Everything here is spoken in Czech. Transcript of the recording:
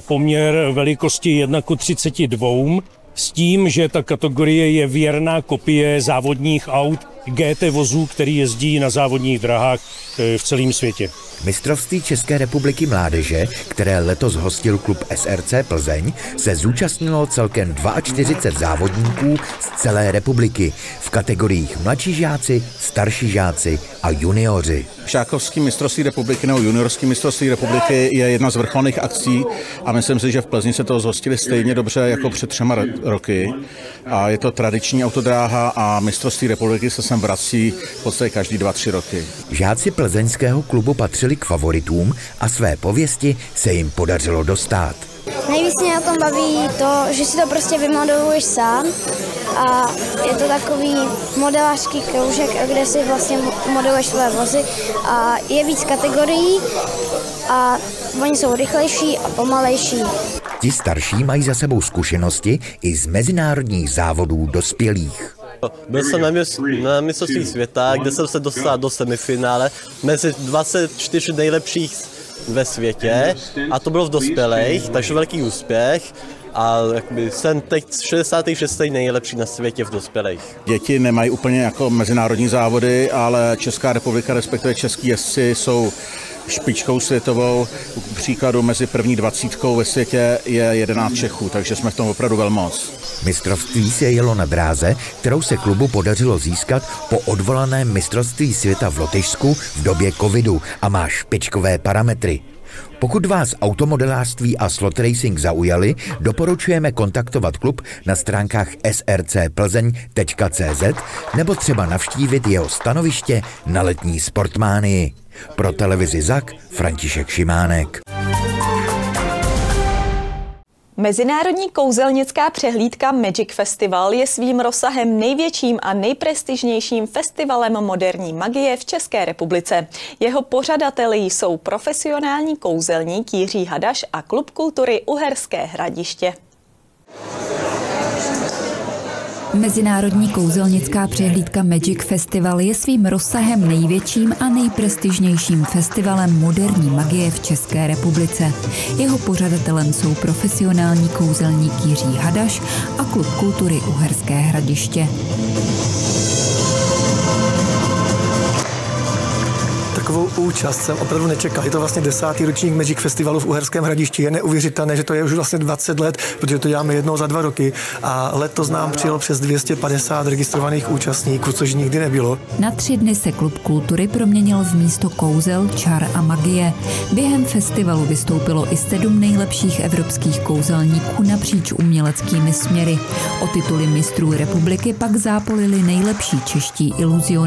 poměr velikosti 1:32 s tím, že ta kategorie je věrná kopie závodních aut GT vozů, který jezdí na závodních drahách v celém světě. Mistrovství České republiky mládeže, které letos hostil klub SRC Plzeň, se zúčastnilo celkem 42 závodníků z celé republiky v kategoriích mladší žáci, starší žáci a junioři. Žákovský mistrovství republiky nebo juniorský mistrovství republiky je jedna z vrcholných akcí a myslím si, že v Plzni se toho zhostili stejně dobře jako před 3 roky. A je to tradiční autodráha a mistrovství republiky se sem vrací v podstatě každý 2-3 roky. Žáci plzeňského klubu patřili k favoritům a své pověsti se jim podařilo dostát. Nejvíc mě na tom baví to, že si to prostě vymodeluješ sám a je to takový modelářský kroužek, kde si vlastně modeluješ své vozy a je víc kategorií a oni jsou rychlejší a pomalejší. Ti starší mají za sebou zkušenosti i z mezinárodních závodů dospělých. Byl jsem na mistrovství světa, kde jsem se dostal do semifinále mezi 24 nejlepších ve světě a to bylo v dospělých, takže velký úspěch a jsem teď 66. nejlepší na světě v dospělých. Děti nemají úplně jako mezinárodní závody, ale Česká republika, respektive český jezdci jsou špičkou světovou. K příkladu mezi první 20 ve světě je 11 Čechů, takže jsme v tom opravdu velmoc. Mistrovství se jelo na dráze, kterou se klubu podařilo získat po odvolaném mistrovství světa v Lotyšsku v době covidu a má špičkové parametry. Pokud vás automodelářství a slot racing zaujali, doporučujeme kontaktovat klub na stránkách srcplzeň.cz nebo třeba navštívit jeho stanoviště na letní sportmánii. Pro televizi ZAK František Šimánek. Mezinárodní kouzelnická přehlídka Magic Festival je svým rozsahem největším a nejprestižnějším festivalem moderní magie v České republice. Jeho pořadateli jsou profesionální kouzelník Jiří Hadaš a Klub kultury Uherské Hradiště. Mezinárodní kouzelnická přehlídka Magic Festival je svým rozsahem největším a nejprestižnějším festivalem moderní magie v České republice. Jeho pořadatelem jsou profesionální kouzelník Jiří Hadaš a Klub kultury Uherské Hradiště. Takovou účast jsem opravdu nečekal. Je to vlastně 10. ročník Magic Festivalu v Uherském Hradišti. Je neuvěřitelné, že to je už vlastně 20 let, protože to děláme jednou za 2 roky. A letos nám přijelo přes 250 registrovaných účastníků, což nikdy nebylo. Na 3 dny se Klub kultury proměnil v místo kouzel, čar a magie. Během festivalu vystoupilo i 7 nejlepších evropských kouzelníků napříč uměleckými směry. O tituly mistrů republiky pak zápolili nejlepší čeští iluzionisté